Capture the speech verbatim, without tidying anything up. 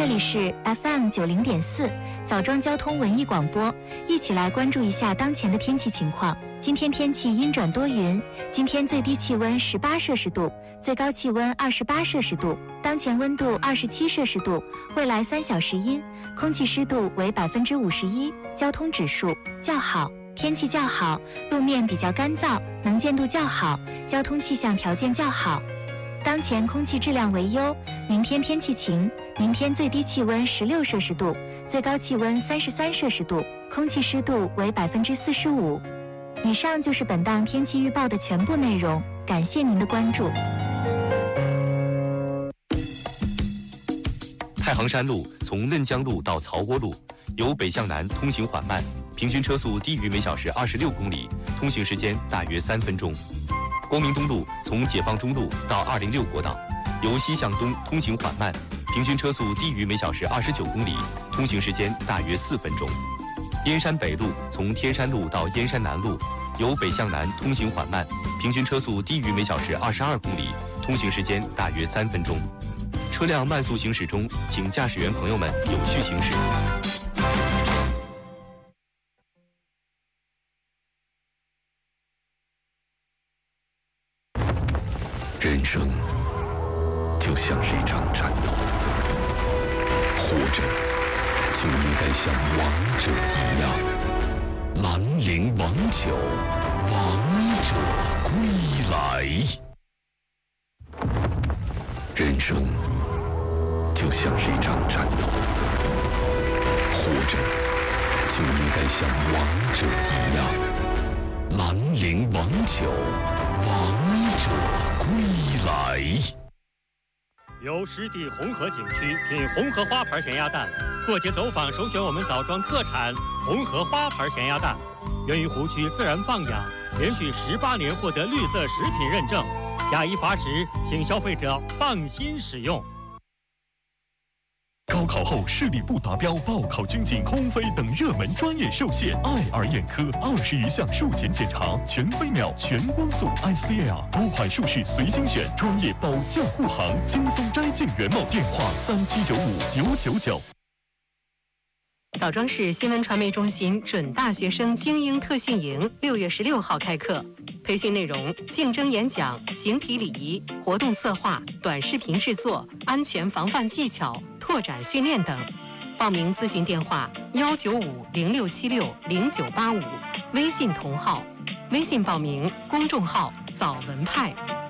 这里是 F M 九零点四枣庄交通文艺广播，一起来关注一下当前的天气情况。今天天气阴转多云，今天最低气温十八摄氏度，最高气温二十八摄氏度，当前温度二十七摄氏度，未来三小时阴，空气湿度为百分之五十一，交通指数较好，天气较好，路面比较干燥，能见度较好，交通气象条件较好。当前空气质量为优，明天天气晴，明天最低气温十六摄氏度，最高气温三十三摄氏度，空气湿度为百分之四十五。以上就是本档天气预报的全部内容，感谢您的关注。 太行山路从嫩江路到曹窝路，由北向南通行缓慢，平均车速低于每小时二十六公里，通行时间大约三分钟。光明东路从解放中路到二零六国道，由西向东通行缓慢，平均车速低于每小时二十九公里，通行时间大约四分钟。燕山北路从天山路到燕山南路，由北向南通行缓慢，平均车速低于每小时二十二公里，通行时间大约三分钟。车辆慢速行驶中，请驾驶员朋友们有序行驶。 人生就像是一场战斗，活着就应该像王者一样。兰陵王酒，王者归来。人生就像是一场战斗，活着就应该像王者一样。兰陵王酒，王者归来。 由湿地红河景区品红河花牌咸鸭蛋，过节走访首选我们枣庄特产红河花牌咸鸭蛋，源于湖区自然放养，连续十八年获得绿色食品认证，假一罚十，请消费者放心使用。 高考后视力不达标，报考军警、空飞等热门专业受限。爱尔眼科二十余项术前检查，全飞秒、全光速 I C L， 多款术式随心选，专业保驾护航，轻松摘镜原貌。电话三七九五九九九。 枣庄市新闻传媒中心准大学生精英特训营六月十六号开课，培训内容：竞争演讲、形体礼仪、活动策划、短视频制作、安全防范技巧、拓展训练等。报名咨询电话：幺九五零六七六零九八五，微信同号，微信报名公众号早文派。